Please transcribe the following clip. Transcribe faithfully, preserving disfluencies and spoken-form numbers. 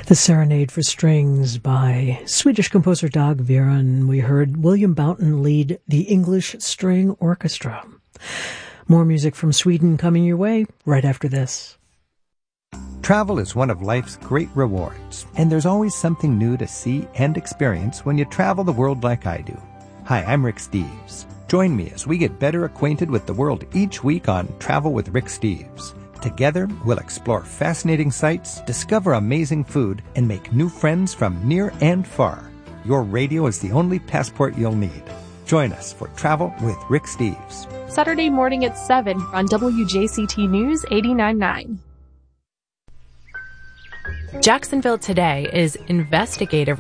The Serenade for Strings by Swedish composer Dag Viren. We heard William Boughton lead the English String Orchestra. More music from Sweden coming your way right after this. Travel is one of life's great rewards, and there's always something new to see and experience when you travel the world like I do. Hi, I'm Rick Steves. Join me as we get better acquainted with the world each week on Travel with Rick Steves. Together, we'll explore fascinating sights, discover amazing food, and make new friends from near and far. Your radio is the only passport you'll need. Join us for Travel with Rick Steves. Saturday morning at seven on W J C T News eighty-nine point nine. Jacksonville Today is investigative